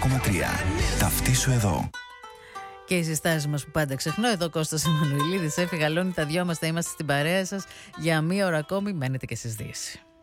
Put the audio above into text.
101,3. Ταυτίσου εδώ. Και οι συστάσεις μας που πάντα ξεχνώ. Εδώ Κώστας Εμμανουηλίδης, έφυγα Λόνη, τα δυο μας θα είμαστε στην παρέα σας για μία ώρα ακόμη. Μένετε και στις Δύση.